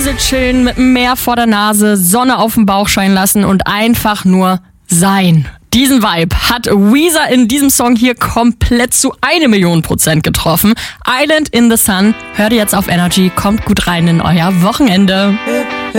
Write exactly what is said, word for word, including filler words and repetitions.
Hause chillen, mit dem Meer vor der Nase, Sonne auf dem Bauch scheinen lassen und einfach nur sein. Diesen Vibe hat Weezer in diesem Song hier komplett zu eine Million Prozent getroffen. Island in the Sun, hört ihr jetzt auf Energy, kommt gut rein in euer Wochenende.